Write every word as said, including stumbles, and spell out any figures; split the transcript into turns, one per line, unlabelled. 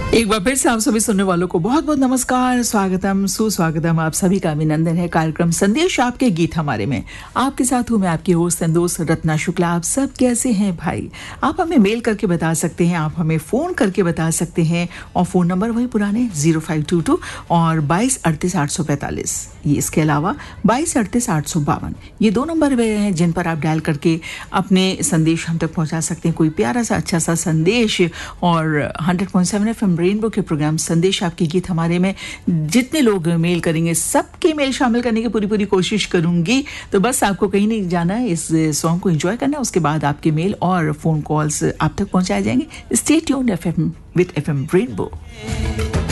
एक बार फिर से आप सभी सुनने वालों को बहुत बहुत नमस्कार, स्वागतम, सुस्वागतम। आप सभी का अभिनंदन है कार्यक्रम संदेश आपके गीत हमारे में। आपके साथ हूँ मैं आपकी होस्ट एंड दोस्त रत्ना शुक्ला। आप सब कैसे हैं भाई? आप हमें मेल करके बता सकते हैं, आप हमें फ़ोन करके बता सकते हैं, और फ़ोन नंबर वही पुराने जीरो फाइव टू टू और बाईस अड़तीस आठ सौ पैंतालीस। ये इसके अलावा बाईस अड़तीस आठ सौ बावन, ये दो नंबर वे हैं जिन पर आप डायल करके अपने संदेश हम तक पहुँचा सकते हैं। कोई प्यारा सा अच्छा सा संदेश। और hundred point seven F M rainbow के प्रोग्राम संदेश आपके गीत हमारे में जितने लोग मेल करेंगे सबके मेल शामिल करने की पूरी पूरी कोशिश करूंगी। तो बस आपको कहीं नहीं जाना है, इस सॉन्ग को एंजॉय करना है, उसके बाद आपके मेल और फोन कॉल्स आप तक पहुंचाए जाएंगे। Stay tuned FM with FM rainbow.